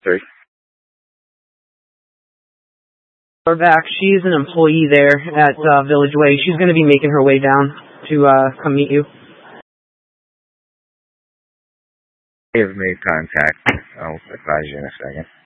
3. We're back. She's an employee there at Village Way. She's going to be making her way down to come meet you. They've made contact. I'll advise you in a second.